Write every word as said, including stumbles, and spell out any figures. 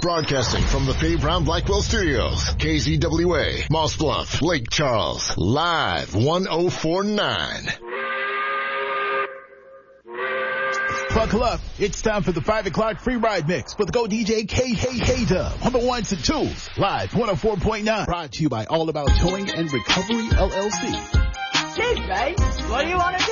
Broadcasting from the Faye Brown Blackwell Studios. K Z W A, Moss Bluff, Lake Charles. Live one oh four point nine. Buckle up. It's time for the five o'clock free ride mix with the Go D J K Hey Hey Dub on the ones and twos. Live one oh four point nine. Brought to you by All About Towing and Recovery L L C. Hey, babe, what do you want to do?